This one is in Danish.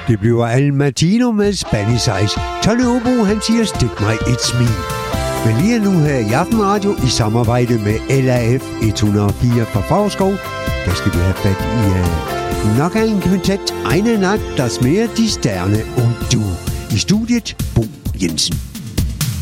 Det bliver Al Martino med Spanish Eyes. Tony Obo, han siger, stik mig et smil. Men lige nu her i Aftenradio i samarbejde med LAF 104 fra Favrskov, der skal vi have fat i nok af en kvintet. Eine Nacht, das Meer, die Sterne und du. I studiet, Bo Jensen.